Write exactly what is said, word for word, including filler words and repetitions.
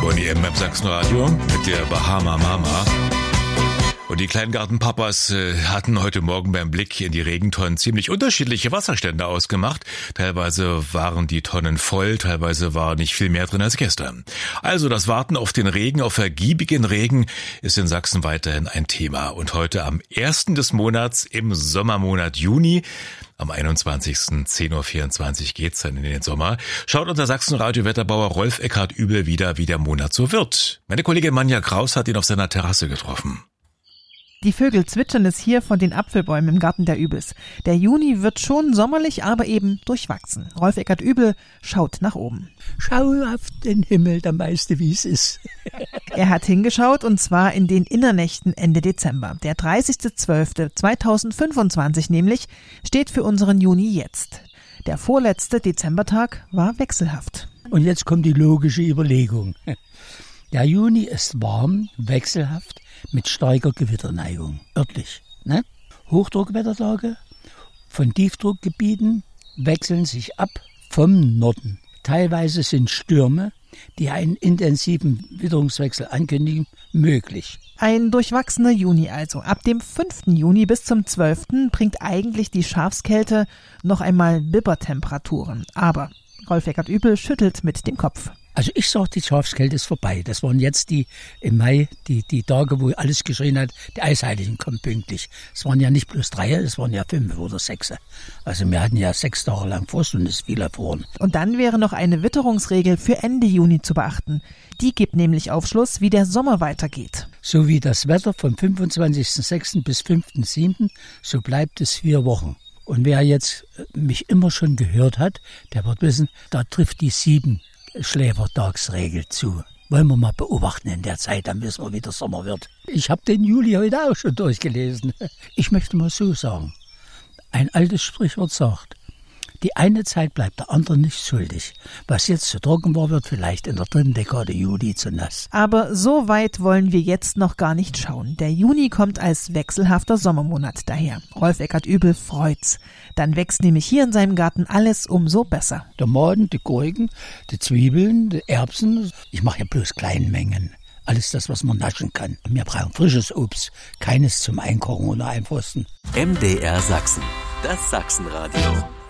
Bonnie M. beim Sachsenradio mit der Bahama Mama. Und die kleinen Gartenpapas äh, hatten heute Morgen beim Blick in die Regentonnen ziemlich unterschiedliche Wasserstände ausgemacht. Teilweise waren die Tonnen voll, teilweise war nicht viel mehr drin als gestern. Also das Warten auf den Regen, auf ergiebigen Regen, ist in Sachsen weiterhin ein Thema. Und heute am ersten des Monats im Sommermonat Juni, am einundzwanzigsten zehn Uhr vierundzwanzig geht's dann in den Sommer, schaut unser Sachsenradio-Wetterbauer Rolf Eckhardt Übel wieder, wie der Monat so wird. Meine Kollegin Manja Kraus hat ihn auf seiner Terrasse getroffen. Die Vögel zwitschern es hier von den Apfelbäumen im Garten der Übels. Der Juni wird schon sommerlich, aber eben durchwachsen. Rolf Eckhardt Übel schaut nach oben. Schau auf den Himmel, dann weißt du, wie es ist. Er hat hingeschaut, und zwar in den Innernächten Ende Dezember. Der dreißigster zwölfter zweitausendfünfundzwanzig nämlich steht für unseren Juni jetzt. Der vorletzte Dezembertag war wechselhaft. Und jetzt kommt die logische Überlegung. Der Juni ist warm, wechselhaft, mit starker Gewitterneigung, örtlich. Ne? Hochdruckwettertage von Tiefdruckgebieten wechseln sich ab vom Norden. Teilweise sind Stürme, die einen intensiven Witterungswechsel ankündigen, möglich. Ein durchwachsener Juni also. Ab dem fünften Juni bis zum zwölften bringt eigentlich die Schafskälte noch einmal Bibbertemperaturen. Aber Rolf Eckhardt Übel schüttelt mit dem Kopf. Also ich sage, die Schafskälte ist vorbei. Das waren jetzt die im Mai, die, die Tage, wo alles geschrien hat, die Eisheiligen kommen pünktlich. Es waren ja nicht bloß drei, es waren ja fünf oder sechs. Also wir hatten ja sechs Tage lang Frost und es fiel erfroren. Und dann wäre noch eine Witterungsregel für Ende Juni zu beachten. Die gibt nämlich Aufschluss, wie der Sommer weitergeht. So wie das Wetter vom fünfundzwanzigsten sechsten bis fünften siebten, so bleibt es vier Wochen. Und wer jetzt mich immer schon gehört hat, der wird wissen, da trifft die sieben Schläfertagsregel zu. Wollen wir mal beobachten in der Zeit, dann wissen wir, wie der Sommer wird. Ich habe den Juli heute auch schon durchgelesen. Ich möchte mal so sagen, ein altes Sprichwort sagt, die eine Zeit bleibt der andere nicht schuldig. Was jetzt zu trocken war, wird vielleicht in der dritten Dekade Juli zu nass. Aber so weit wollen wir jetzt noch gar nicht schauen. Der Juni kommt als wechselhafter Sommermonat daher. Rolf Eckhardt Übel freut's. Dann wächst nämlich hier in seinem Garten alles umso besser. Tomaten, die Gurken, die Zwiebeln, die Erbsen. Ich mache ja bloß kleine Mengen. Alles das, was man naschen kann. Wir brauchen frisches Obst, keines zum Einkochen oder Einfrosten. M D R Sachsen, das Sachsenradio.